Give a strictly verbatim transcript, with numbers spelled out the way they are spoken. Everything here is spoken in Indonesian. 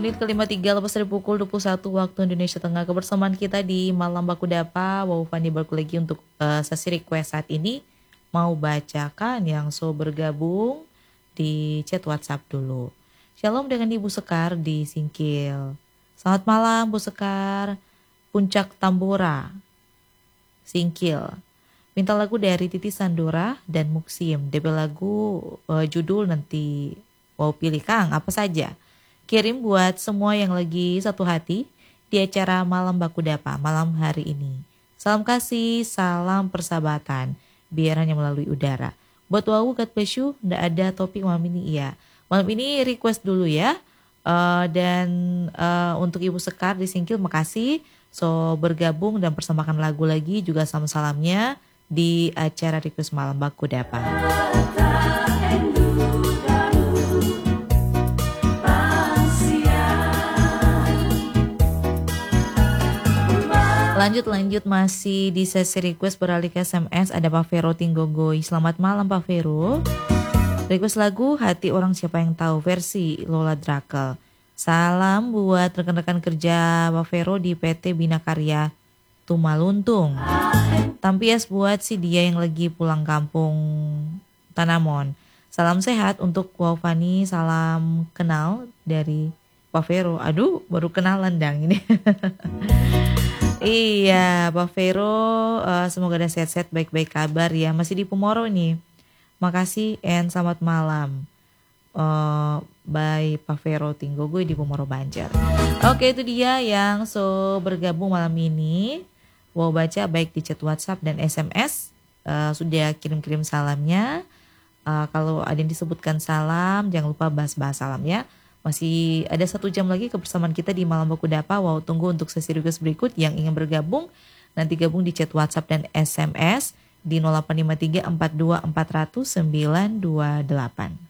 menit ke lima puluh tiga lepas dari pukul dua puluh satu waktu Indonesia Tengah. Kebersamaan kita di Malam Baku Dapa. Wow, Fani balik lagi untuk uh, sesi request saat ini. Mau bacakan yang so bergabung di chat WhatsApp dulu. Shalom dengan Ibu Sekar di Singkil. Selamat malam Bu Sekar. Puncak Tambora, Singkil. Minta lagu dari Titi Sandora dan Muksim. D P lagu uh, judul nanti mau pilih Kang apa saja. Kirim buat semua yang lagi satu hati di acara Malam Baku Dapa malam hari ini. Salam kasih, salam persahabatan, biar hanya melalui udara. Buat Wawu, God bless you, nggak ada topik malam ini iya. Malam ini request dulu ya. Uh, dan uh, untuk Ibu Sekar di Singkil, makasih. So bergabung dan persembahkan lagu lagi juga salam-salamnya di acara request Malam Baku Dapa. Lanjut-lanjut masih di sesi request beralih ke S M S. Ada Pak Vero Tinggogoy. Selamat malam Pak Vero. Request lagu Hati Orang Siapa Yang Tahu versi Lola Drakel. Salam buat rekan-rekan kerja Pak Vero di P T Bina Karya Tumaluntung. Tampias buat si dia yang lagi pulang kampung Tanamon. Salam sehat untuk Wafani. Salam kenal dari Pak Vero. Aduh baru kenalan dang ini. Iya, Pak Vero, uh, semoga ada sehat-sehat, baik-baik kabar ya. Masih di Pumoro nih. Makasih and selamat malam. Uh, bye Pak Vero Tinggogoy di Pumoro Banjar. Oke, itu dia yang so bergabung malam ini. Mau baca baik di chat WhatsApp dan S M S. Uh, sudah kirim-kirim salamnya. Uh, kalau ada yang disebutkan salam, jangan lupa bahas-bahas salam ya. Masih ada satu jam lagi kebersamaan kita di Malam Baku Dapa. Wow, tunggu untuk sesi request berikut yang ingin bergabung. Nanti gabung di chat WhatsApp dan S M S di nol delapan lima tiga empat dua empat nol nol sembilan dua delapan.